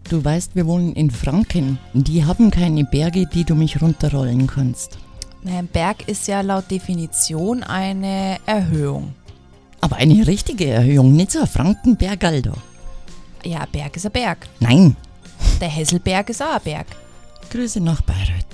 Du weißt, wir wohnen in Franken. Die haben keine Berge, die du mich runterrollen kannst. Ein Berg ist ja laut Definition eine Erhöhung. Aber eine richtige Erhöhung, nicht so ein Frankenbergerl da. Ja, ein Berg ist ein Berg. Nein. Der Hesselberg ist auch ein Berg. Grüße nach Bayreuth.